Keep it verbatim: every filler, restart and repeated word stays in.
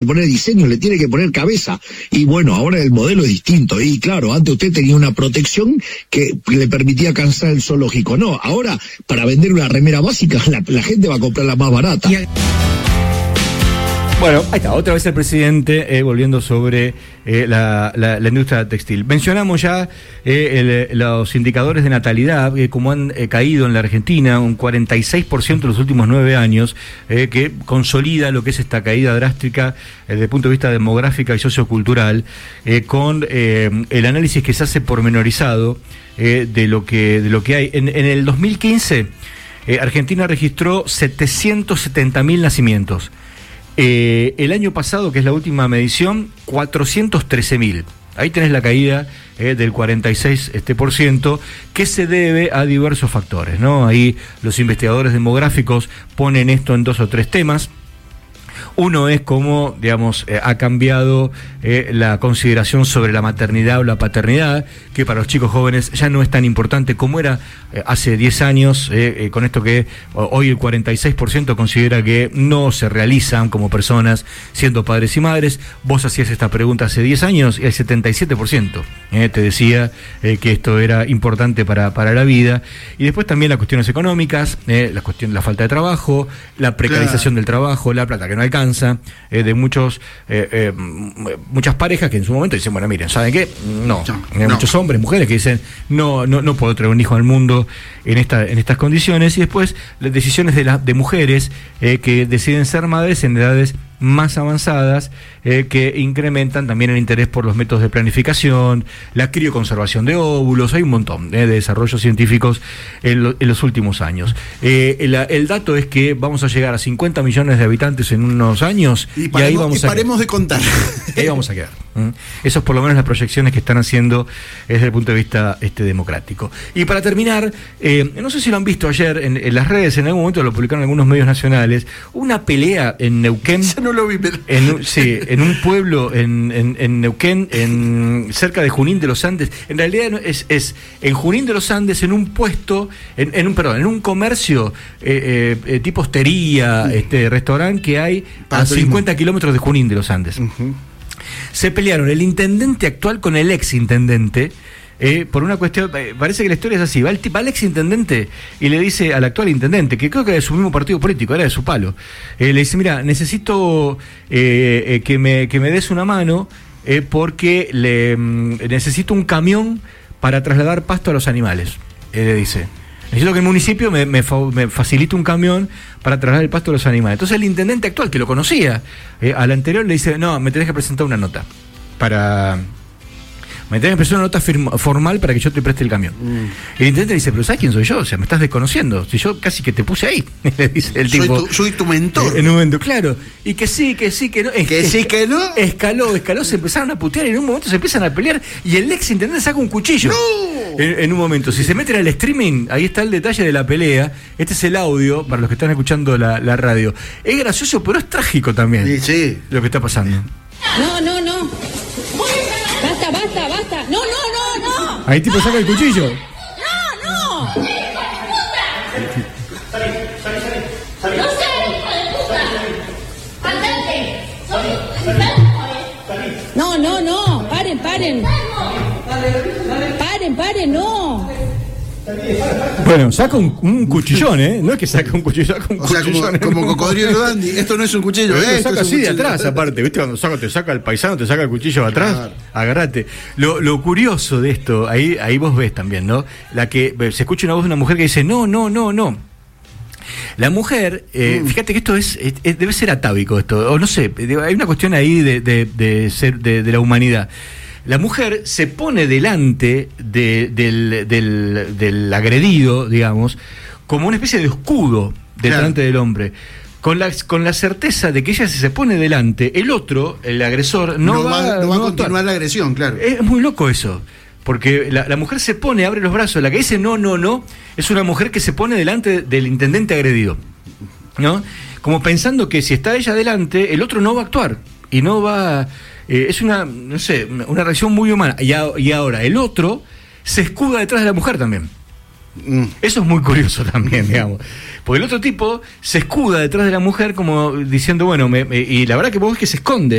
poner diseño, le tiene que poner cabeza. Y bueno, ahora el modelo es distinto. Y claro, antes usted tenía una protección que le permitía cansar el zoológico. No, ahora, para vender una remera básica, la, la gente va a comprar la más barata. Bueno, ahí está, otra vez el presidente eh, volviendo sobre eh, la, la, la industria textil. Mencionamos ya eh, el, los indicadores de natalidad, eh, como han eh, caído en la Argentina, un cuarenta y seis por ciento en los últimos nueve años, eh, que consolida lo que es esta caída drástica eh, desde el punto de vista demográfica y sociocultural, eh, con eh, el análisis que se hace pormenorizado eh, de lo que de lo que hay. En, en el dos mil quince, eh, Argentina registró setecientos setenta mil nacimientos. Eh, el año pasado, que es la última medición, cuatrocientos trece mil. Ahí tenés la caída eh, del cuarenta y seis por ciento, este, que se debe a diversos factores, ¿no? Ahí los investigadores demográficos ponen esto en dos o tres temas. Uno es cómo, digamos, eh, ha cambiado eh, la consideración sobre la maternidad o la paternidad, que para los chicos jóvenes ya no es tan importante como era eh, hace diez años, eh, eh, con esto que hoy el cuarenta y seis por ciento considera que no se realizan como personas siendo padres y madres. Vos hacías esta pregunta hace diez años y el setenta y siete por ciento eh, te decía eh, que esto era importante para, para la vida. Y después también las cuestiones económicas, eh, la cuestión, la falta de trabajo, la precarización claro. del trabajo, la plata que no alcanza. Eh, de muchos eh, eh, muchas parejas que en su momento dicen, bueno, miren, ¿saben qué? No, no, hay no. muchos hombres, mujeres que dicen, no, no, no puedo traer un hijo al mundo en esta, en estas condiciones. Y después las decisiones de, la, de mujeres eh, que deciden ser madres en edades más avanzadas, eh, que incrementan también el interés por los métodos de planificación, la crioconservación de óvulos. Hay un montón eh, de desarrollos científicos en, lo, en los últimos años. Eh, el, el dato es que vamos a llegar a cincuenta millones de habitantes en unos años y, paremos, y ahí vamos y paremos a de contar. Y ahí vamos a quedar. ¿Mm? Eso es por lo menos las proyecciones que están haciendo desde el punto de vista este, democrático. Y para terminar, eh, no sé si lo han visto ayer en, en las redes, en algún momento lo publicaron algunos medios nacionales, una pelea en Neuquén. No lo vi, pero... en, sí, en un pueblo en, en, en Neuquén, en, cerca de Junín de los Andes. En realidad es, es en Junín de los Andes, en un puesto, en, en un perdón, en un comercio eh, eh, tipo hostería, uh. este restaurante que hay a cincuenta kilómetros de Junín de los Andes. Uh-huh. Se pelearon el intendente actual con el ex intendente. Eh, por una cuestión, eh, parece que la historia es así, va el, va el ex intendente y le dice al actual intendente, que creo que era de su mismo partido político, era de su palo, eh, le dice, mira, necesito eh, eh, que, me, que me des una mano eh, porque le mm, necesito un camión para trasladar pasto a los animales, eh, le dice, necesito que el municipio me, me, fa, me facilite un camión para trasladar el pasto a los animales. Entonces el intendente actual, que lo conocía, eh, al anterior le dice, no, me tenés que presentar una nota para... Me tenés que presentar una nota firma, formal para que yo te preste el camión. Mm. El intendente dice, pero ¿sabes quién soy yo? O sea, me estás desconociendo. Si yo casi que te puse ahí, le dice el tipo. Soy tu, soy tu mentor. En un momento, claro. Y que sí, que sí, que no. Es, que sí, que no. Escaló, escaló, se empezaron a putear y en un momento se empiezan a pelear y el ex intendente saca un cuchillo. ¡No! En, en un momento. Si se meten al streaming, ahí está el detalle de la pelea. Este es el audio para los que están escuchando la, la radio. Es gracioso, pero es trágico también. Sí, sí. Lo que está pasando. No, no, no. Basta, basta, basta. No, no, no, no. Ahí tipo saca el cuchillo. No, no. No sé, hijo de puta. Andate. No, no, no. Paren, paren. Paren, paren, no. Bueno, saca un, un cuchillón, ¿eh? No es que saca un cuchillo, saca un o sea, cuchillón. Como, como cocodrilo Dandy. Esto no es un cuchillo, ¿eh? Lo saca saca así de atrás, aparte. ¿Viste? Cuando saca, te saca el paisano, te saca el cuchillo de atrás. Claro. Agárrate. Lo, lo curioso de esto, ahí, ahí vos ves también, ¿no? La que se escucha una voz de una mujer que dice, no, no, no, no. La mujer, eh, mm. fíjate que esto es, es, es debe ser atávico esto, o no sé, hay una cuestión ahí de, de, de, ser, de, de la humanidad. La mujer se pone delante de, del, del, del agredido, digamos, como una especie de escudo delante claro. del hombre, con la, con la certeza de que ella, si se pone delante, el otro, el agresor, no, no va, va, no va a continuar la agresión, claro. Es muy loco eso, porque la, la mujer se pone, abre los brazos, la que dice no, no, no, es una mujer que se pone delante del intendente agredido, ¿no? Como pensando que si está ella delante, el otro no va a actuar, y no va... Eh, es una, no sé, una reacción muy humana. Y, a, y ahora el otro se escuda detrás de la mujer también. Mm. Eso es muy curioso también, digamos. Porque el otro tipo se escuda detrás de la mujer como diciendo, bueno, me, me, y la verdad que vos ves que se esconde.